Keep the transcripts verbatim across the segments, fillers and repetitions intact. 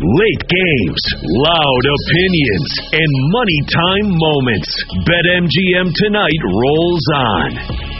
Late games, loud opinions, and money time moments. BetMGM tonight rolls on.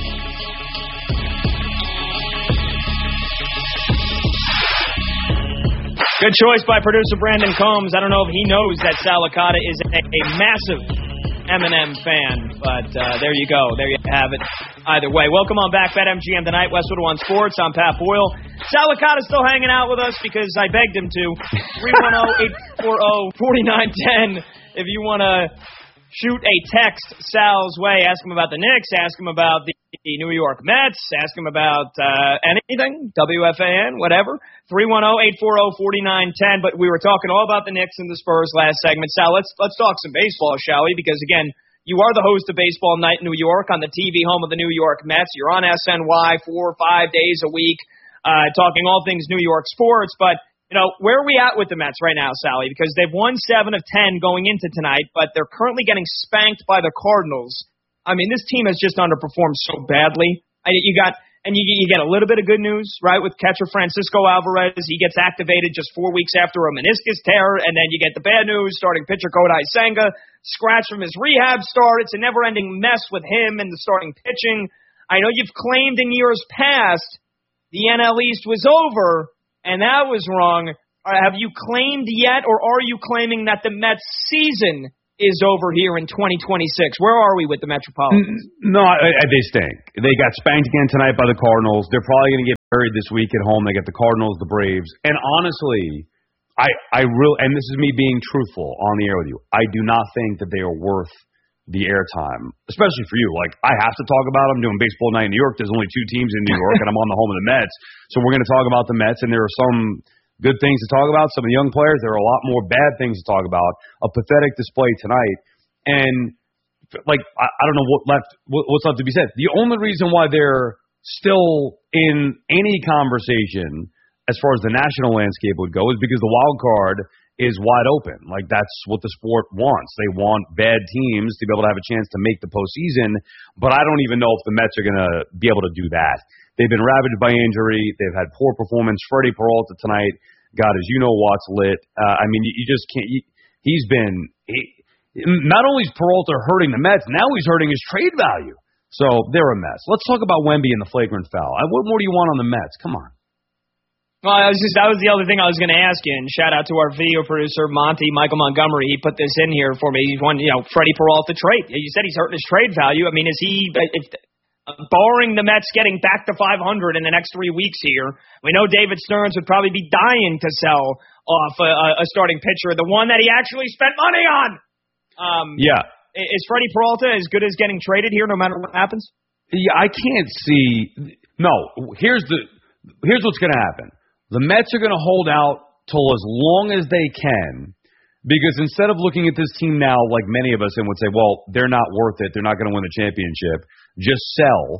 Good choice by producer Brandon Combs. I don't know if he knows that Sal Licata is a, a massive Eminem fan, but uh, there you go. There you have it. Either way, welcome on back, BetMGM tonight, Westwood One Sports. I'm Pat Boyle. Sal Licata's still hanging out with us because I begged him to. three one zero, eight four zero, four nine one zero if you want to shoot a text Sal's way. Ask him about the Knicks. Ask him about the New York Mets. Ask him about uh, anything, W F A N, whatever. three one zero, eight four zero, four nine one zero. But we were talking all about the Knicks and the Spurs last segment. Sal, let's let's talk some baseball, shall we? Because, again, you are the host of Baseball Night in New York on the T V home of the New York Mets. You're on S N Y four or five days a week uh, talking all things New York sports. But, you know, where are we at with the Mets right now, Sally? Because they've won seven of ten going into tonight, but they're currently getting spanked by the Cardinals. I mean, this team has just underperformed so badly. I, you got and you, you get a little bit of good news, right, with catcher Francisco Alvarez. He gets activated just four weeks after a meniscus tear, and then you get the bad news, starting pitcher Kodai Senga scratched from his rehab start. It's a never-ending mess with him and the starting pitching. I know you've claimed in years past the N L East was over, and that was wrong. Have you claimed yet, or are you claiming that the Mets season is over here in twenty twenty-six? Where are we with the Metropolitans? No, I, I, they stink. They got spanked again tonight by the Cardinals. They're probably going to get buried this week at home. They got the Cardinals, the Braves. And honestly, I, I really, and this is me being truthful on the air with you, I do not think that they are worth the airtime, especially for you. Like, I have to talk about them. Doing Baseball Night in New York, there's only two teams in New York, and I'm on the home of the Mets. So we're going to talk about the Mets, and there are some good things to talk about. Some of the young players, there are a lot more bad things to talk about. A pathetic display tonight. And, like, I, I don't know what left, what, what's left to be said. The only reason why they're still in any conversation as far as the national landscape would go is because the wild card is wide open. Like, that's what the sport wants. They want bad teams to be able to have a chance to make the postseason, but I don't even know if the Mets are going to be able to do that. They've been ravaged by injury. They've had poor performance. Freddie Peralta tonight, God, as you know, Watts lit. Uh, I mean, you, you just can't. You, he's been he, not only is Peralta hurting the Mets, now he's hurting his trade value. So they're a mess. Let's talk about Wemby and the flagrant foul. I, what more do you want on the Mets? Come on. Well, I was just, that was the other thing I was going to ask you, and shout out to our video producer, Monty, Michael Montgomery. He put this in here for me. He's one, you know, Freddie Peralta trade. You said he's hurting his trade value. I mean, is he, if, barring the Mets getting back to five hundred in the next three weeks here, we know David Stearns would probably be dying to sell off a, a starting pitcher, the one that he actually spent money on. Um, yeah. Is Freddie Peralta as good as getting traded here no matter what happens? Yeah, I can't see. No, here's the here's what's going to happen. The Mets are going to hold out till as long as they can, because instead of looking at this team now like many of us and would say, well, they're not worth it, they're not going to win the championship, just sell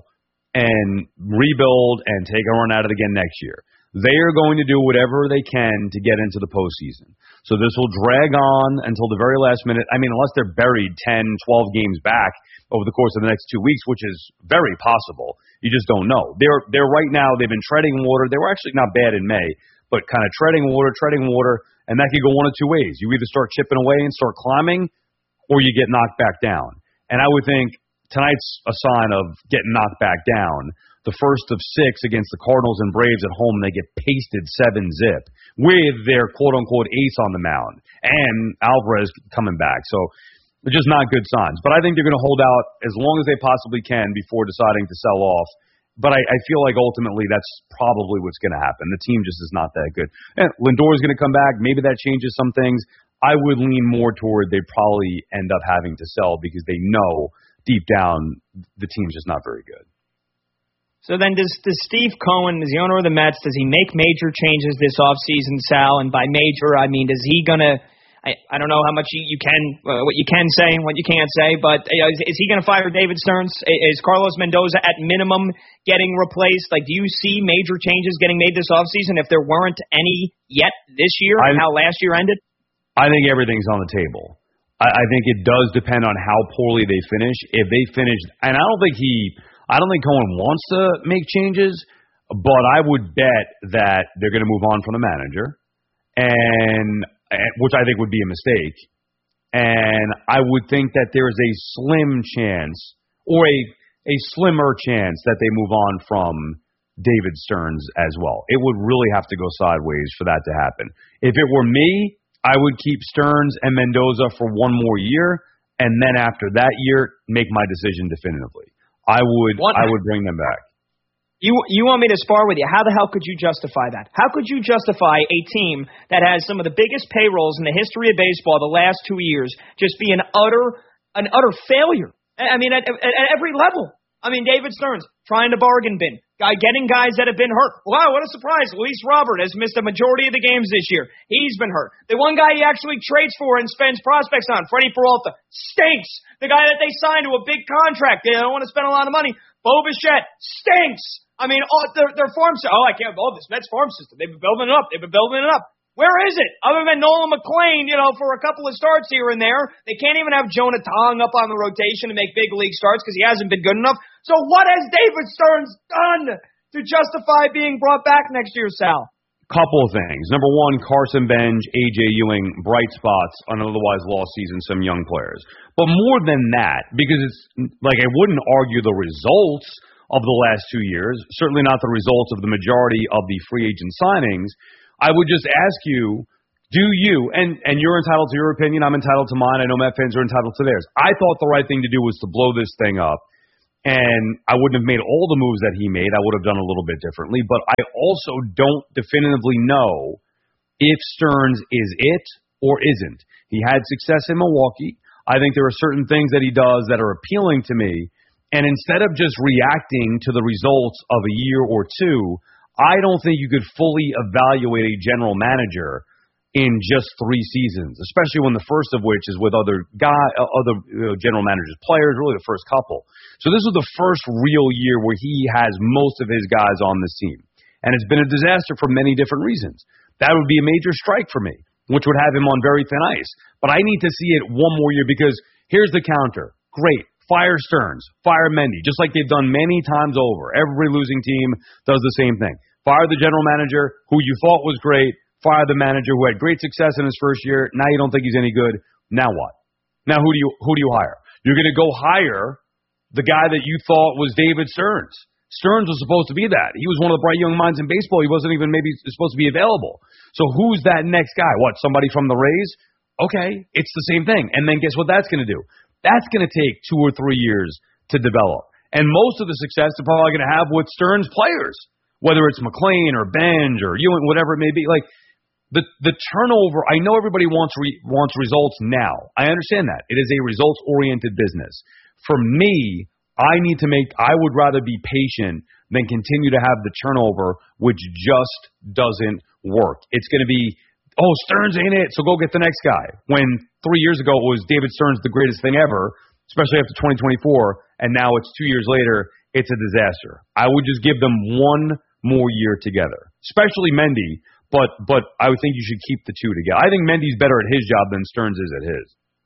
and rebuild and take a run at it again next year. They are going to do whatever they can to get into the postseason. So this will drag on until the very last minute. I mean, unless they're buried ten, twelve games back over the course of the next two weeks, which is very possible. You just don't know. They're they're right now, they've been treading water. They were actually not bad in May, but kind of treading water, treading water, and that could go one of two ways. You either start chipping away and start climbing, or you get knocked back down. And I would think tonight's a sign of getting knocked back down. The first of six against the Cardinals and Braves at home, they get pasted seven zip with their quote-unquote ace on the mound and Alvarez coming back. So they're just not good signs. But I think they're going to hold out as long as they possibly can before deciding to sell off. But I, I feel like ultimately that's probably what's going to happen. The team just is not that good. And Lindor's going to come back. Maybe that changes some things. I would lean more toward they probably end up having to sell because they know deep down the team's just not very good. So then does, does Steve Cohen, as the owner of the Mets, does he make major changes this offseason, Sal? And by major, I mean, is he going to I, I don't know how much you, you can, uh, what you can say and what you can't say, but uh, is, is he going to fire David Stearns? Is Carlos Mendoza at minimum getting replaced? Like, do you see major changes getting made this offseason if there weren't any yet this year, I, how last year ended? I think everything's on the table. I, I think it does depend on how poorly they finish. If they finish, and I don't think he, I don't think Cohen wants to make changes, but I would bet that they're going to move on from the manager. And which I think would be a mistake. And I would think that there is a slim chance, or a a slimmer chance, that they move on from David Stearns as well. It would really have to go sideways for that to happen. If it were me, I would keep Stearns and Mendoza for one more year, and then after that year, make my decision definitively. I would what? I would bring them back. You you want me to spar with you? How the hell could you justify that? How could you justify a team that has some of the biggest payrolls in the history of baseball the last two years just be an utter an utter failure? I mean, at, at, at every level. I mean, David Stearns trying to bargain bin, guy getting guys that have been hurt. Wow, what a surprise! Luis Robert has missed a majority of the games this year. He's been hurt. The one guy he actually trades for and spends prospects on, Freddie Peralta, stinks. The guy that they signed to a big contract, they don't want to spend a lot of money. Bo Bichette stinks. I mean, oh, their, their farm system. Oh, I can't build this Mets farm system. They've been building it up. They've been building it up. Where is it? Other than Nolan McLean, you know, for a couple of starts here and there. They can't even have Jonah Tong up on the rotation to make big league starts because he hasn't been good enough. So what has David Stearns done to justify being brought back next year, Sal? Couple of things. Number one, Carson Benj, A J Ewing, bright spots on an otherwise lost season, some young players. But more than that, because it's like I wouldn't argue the results of the last two years, certainly not the results of the majority of the free agent signings. I would just ask you, do you, and, and you're entitled to your opinion, I'm entitled to mine, I know Met fans are entitled to theirs. I thought the right thing to do was to blow this thing up, and I wouldn't have made all the moves that he made. I would have done a little bit differently, but I also don't definitively know if Stearns is it or isn't. He had success in Milwaukee. I think there are certain things that he does that are appealing to me. And instead of just reacting to the results of a year or two, I don't think you could fully evaluate a general manager in just three seasons, especially when the first of which is with other guy, other you know, general managers, players, really the first couple. So this was the first real year where he has most of his guys on this team. And it's been a disaster for many different reasons. That would be a major strike for me, which would have him on very thin ice. But I need to see it one more year because here's the counter. Great. Fire Stearns, fire Mendy, just like they've done many times over. Every losing team does the same thing. Fire the general manager who you thought was great. Fire the manager who had great success in his first year. Now you don't think he's any good. Now what? Now who do you who do you hire? You're going to go hire the guy that you thought was David Stearns. Stearns was supposed to be that. He was one of the bright young minds in baseball. He wasn't even maybe supposed to be available. So who's that next guy? What, somebody from the Rays? Okay, it's the same thing. And then guess what that's going to do? That's going to take two or three years to develop. And most of the success they're probably going to have with Stearns players, whether it's McLean or Benj or Ewing, whatever it may be. Like the the turnover, I know everybody wants re, wants results now. I understand that. It is a results-oriented business. For me, I need to make, I would rather be patient than continue to have the turnover, which just doesn't work. It's going to be, oh, Stearns ain't it, so go get the next guy. When three years ago it was David Stearns the greatest thing ever, especially after twenty twenty-four, and now it's two years later, it's a disaster. I would just give them one more year together, especially Mendy, but but I would think you should keep the two together. I think Mendy's better at his job than Stearns is at his.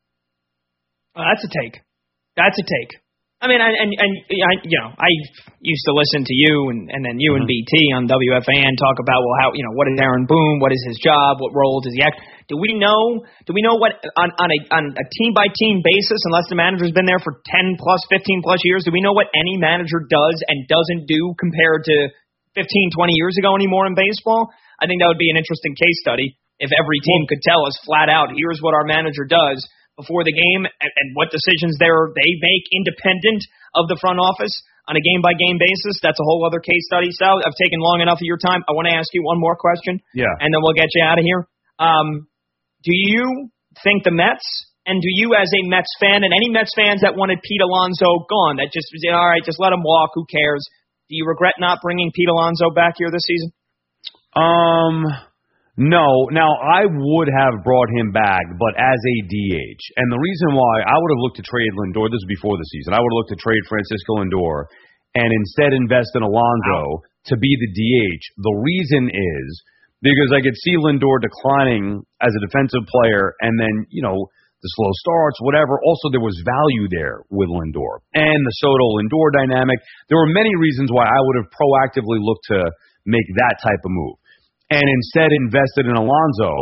Well, that's a take. That's a take. I mean, and, and, and I, you know, I used to listen to you and, and then you mm-hmm. and B T on W F A N talk about, well, how, you know, what is Aaron Boone? What is his job? What role does he act? Do we know, do we know what, on, on a, on a team by team basis, unless the manager's been there for ten plus, fifteen plus years, do we know what any manager does and doesn't do compared to fifteen, twenty years ago anymore in baseball? I think that would be an interesting case study if every team could tell us flat out, here's what our manager does before the game and, and what decisions they they make independent of the front office on a game-by-game basis. That's a whole other case study. Sal, I've taken long enough of your time. I want to ask you one more question, yeah, and then we'll get you out of here. Um, do you think the Mets, and do you as a Mets fan, and any Mets fans that wanted Pete Alonso gone, that just was, all right, just let him walk, who cares? Do you regret not bringing Pete Alonso back here this season? Um... No. Now, I would have brought him back, but as a D H. And the reason why I would have looked to trade Lindor, this is before the season, I would have looked to trade Francisco Lindor and instead invest in Alonso to be the D H. The reason is because I could see Lindor declining as a defensive player and then, you know, the slow starts, whatever. Also, there was value there with Lindor. And the Soto-Lindor dynamic. There were many reasons why I would have proactively looked to make that type of move. And instead invested in Alonso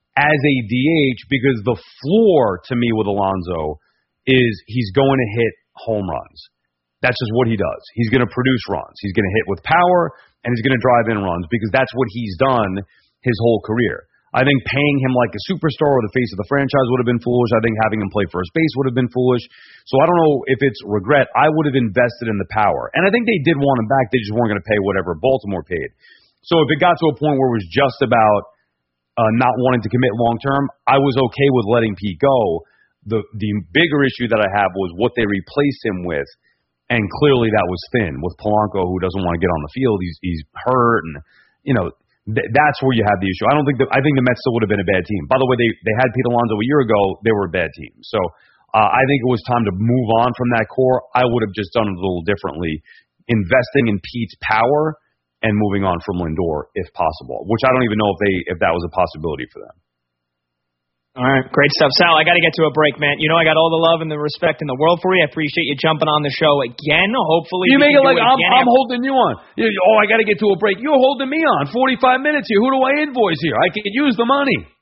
as a D H because the floor to me with Alonso is he's going to hit home runs. That's just what he does. He's going to produce runs. He's going to hit with power, and he's going to drive in runs because that's what he's done his whole career. I think paying him like a superstar or the face of the franchise would have been foolish. I think having him play first base would have been foolish. So I don't know if it's regret. I would have invested in the power. And I think they did want him back. They just weren't going to pay whatever Baltimore paid. So if it got to a point where it was just about uh, not wanting to commit long term, I was okay with letting Pete go. The the bigger issue that I have was what they replaced him with. And clearly that was thin with Polanco, who doesn't want to get on the field. He's he's hurt, and you know th- that's where you have the issue. I don't think that, I think the Mets still would have been a bad team. By the way, they they had Pete Alonso a year ago. They were a bad team. So uh, I think it was time to move on from that core. I would have just done it a little differently, investing in Pete's power and moving on from Lindor if possible. Which I don't even know if they if that was a possibility for them. All right, great stuff. Sal, I got to get to a break, man. You know I got all the love and the respect in the world for you. I appreciate you jumping on the show again. Hopefully you make it like it I'm, I'm after- holding you on. You, oh, I got to get to a break. You're holding me on. forty-five minutes here. Who do I invoice here? I could use the money.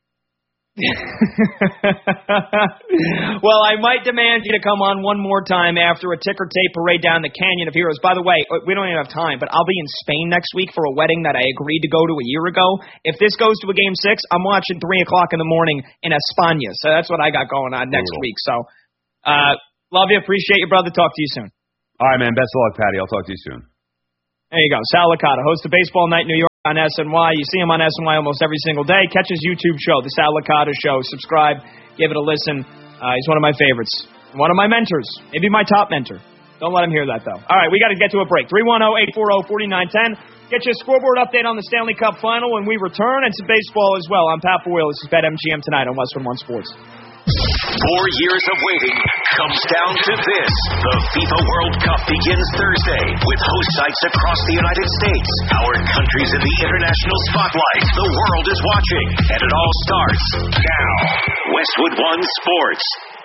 Well, I might demand you to come on one more time after a ticker tape parade down the Canyon of Heroes. By the way, we don't even have time, but I'll be in Spain next week for a wedding that I agreed to go to a year ago. If this goes to a game six, I'm watching three o'clock in the morning in España. So that's what I got going on next Brutal. week. So, uh, love you. Appreciate you, brother. Talk to you soon. All right, man. Best of luck, Patty. I'll talk to you soon. There you go. Sal Licata, host of Baseball Night New York on S N Y. You see him on S N Y almost every single day. Catch his YouTube show, The Sal Licata Show. Subscribe. Give it a listen. Uh, he's one of my favorites. One of my mentors. Maybe my top mentor. Don't let him hear that, though. All right, we got to get to a break. three one zero, eight four zero, four nine one zero. Get your scoreboard update on the Stanley Cup Final when we return, and some baseball as well. I'm Pat Boyle. This is BetMGM tonight on West One Sports. Four years of waiting comes down to this. The FIFA World Cup begins Thursday with host sites across the United States. Our country's in the international spotlight. The world is watching, and it all starts now. Westwood One Sports.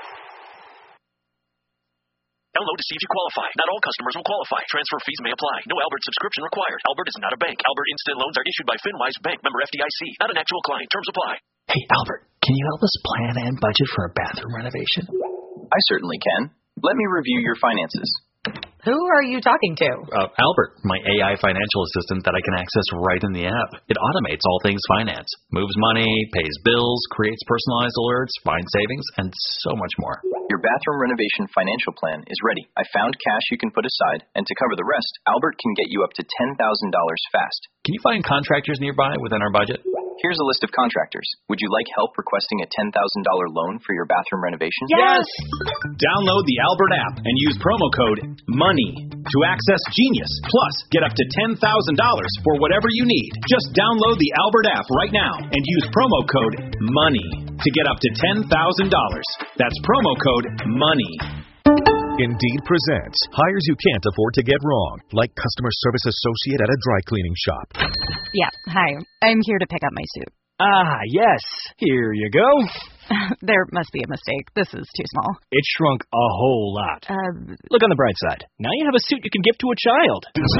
Download to see if you qualify. Not all customers will qualify. Transfer fees may apply. No Albert subscription required. Albert is not a bank. Albert Instant Loans are issued by FinWise Bank, member F D I C. Not an actual client. Terms apply. Hey, Albert, can you help us plan and budget for a bathroom renovation? I certainly can. Let me review your finances. Who are you talking to? Uh, Albert, my A I financial assistant that I can access right in the app. It automates all things finance, moves money, pays bills, creates personalized alerts, finds savings, and so much more. Your bathroom renovation financial plan is ready. I found cash you can put aside, and to cover the rest, Albert can get you up to ten thousand dollars fast. Can you find contractors nearby within our budget? Here's a list of contractors. Would you like help requesting a ten thousand dollars loan for your bathroom renovation? Yes! Download the Albert app and use promo code MONEY to access Genius. Plus, get up to ten thousand dollars for whatever you need. Just download the Albert app right now and use promo code MONEY to get up to ten thousand dollars. That's promo code MONEY. Indeed presents hires you can't afford to get wrong, like customer service associate at a dry cleaning shop. Yeah, hi. I'm here to pick up my suit. Ah, yes. Here you go. There must be a mistake. This is too small. It shrunk a whole lot. Uh, Look on the bright side. Now you have a suit you can give to a child. This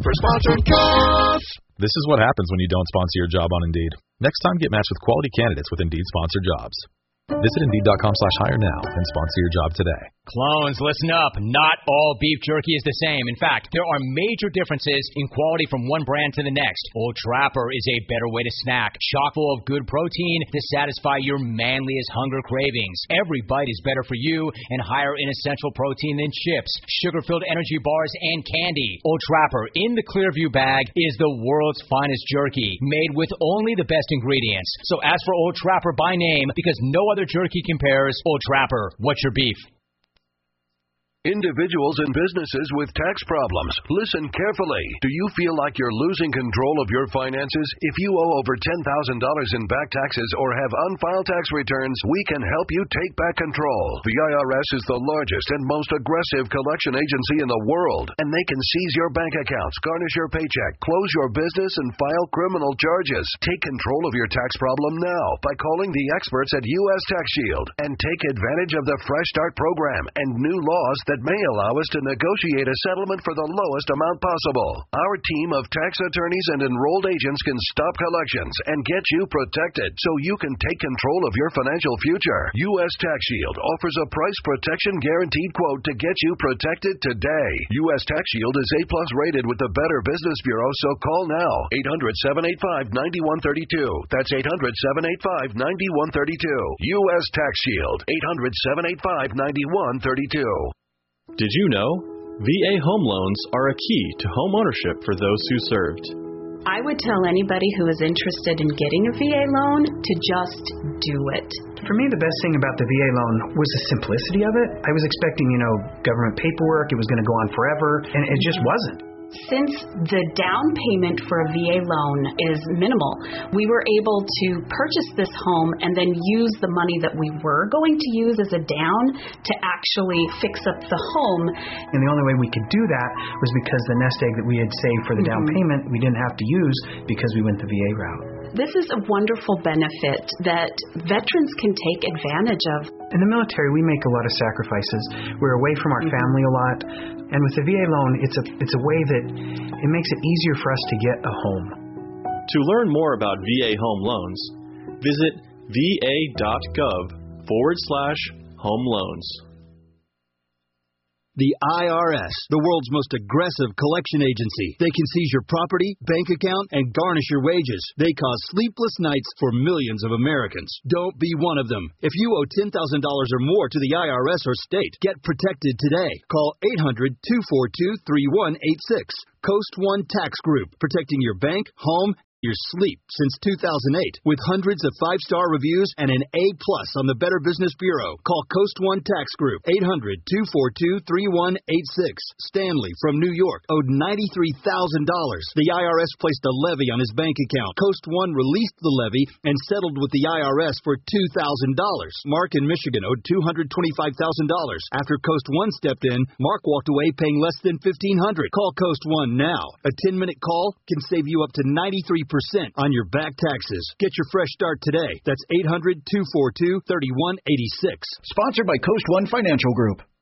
is what happens when you don't sponsor your job on Indeed. Next time, get matched with quality candidates with Indeed sponsored jobs. Visit Indeed.com slash hire now and sponsor your job today. Clones, listen up. Not all beef jerky is the same. In fact, there are major differences in quality from one brand to the next. Old Trapper is a better way to snack, chock full of good protein to satisfy your manliest hunger cravings. Every bite is better for you and higher in essential protein than chips, sugar-filled energy bars, and candy. Old Trapper in the Clearview bag is the world's finest jerky, made with only the best ingredients. So ask for Old Trapper by name because no other jerky compares. Old Trapper, what's your beef? Individuals and businesses with tax problems, listen carefully. Do you feel like you're losing control of your finances? If you owe over ten thousand dollars in back taxes or have unfiled tax returns, we can help you take back control. The I R S is the largest and most aggressive collection agency in the world, and they can seize your bank accounts, garnish your paycheck, close your business, and file criminal charges. Take control of your tax problem now by calling the experts at U S Tax Shield and take advantage of the Fresh Start program and new laws that that may allow us to negotiate a settlement for the lowest amount possible. Our team of tax attorneys and enrolled agents can stop collections and get you protected so you can take control of your financial future. U S Tax Shield offers a price protection guaranteed quote to get you protected today. U S Tax Shield is A plus rated with the Better Business Bureau, so call now. eight hundred, seven eight five, nine one three two. That's eight hundred, seven eight five, nine one three two. U S Tax Shield. eight hundred, seven eight five, nine one three two. Did you know? V A home loans are a key to home ownership for those who served. I would tell anybody who is interested in getting a V A loan to just do it. For me, the best thing about the V A loan was the simplicity of it. I was expecting, you know, government paperwork, it was going to go on forever, and it just wasn't. Since the down payment for a V A loan is minimal, we were able to purchase this home and then use the money that we were going to use as a down to actually fix up the home. And the only way we could do that was because the nest egg that we had saved for the mm-hmm. down payment we didn't have to use because we went the V A route. This is a wonderful benefit that veterans can take advantage of. In the military, we make a lot of sacrifices. We're away from our mm-hmm. family a lot. And with the V A loan, it's a it's a way that it makes it easier for us to get a home. To learn more about V A home loans, visit va.gov forward slash home loans. The I R S, the world's most aggressive collection agency. They can seize your property, bank account, and garnish your wages. They cause sleepless nights for millions of Americans. Don't be one of them. If you owe ten thousand dollars or more to the I R S or state, get protected today. Call eight hundred, two four two, three one eight six. Coast One Tax Group, protecting your bank, home, your sleep since two thousand eight. With hundreds of five-star reviews and an A plus on the Better Business Bureau. Call Coast One Tax Group, eight hundred, two four two, three one eight six. Stanley from New York owed ninety-three thousand dollars. The I R S placed a levy on his bank account. Coast One released the levy and settled with the I R S for two thousand dollars. Mark in Michigan owed two hundred twenty-five thousand dollars. After Coast One stepped in, Mark walked away paying less than fifteen hundred dollars. Call Coast One now. A ten-minute call can save you up to ninety-three percent on your back taxes. Get your fresh start today. That's eight hundred, two four two, three one eight six. Sponsored by Coast One Financial Group.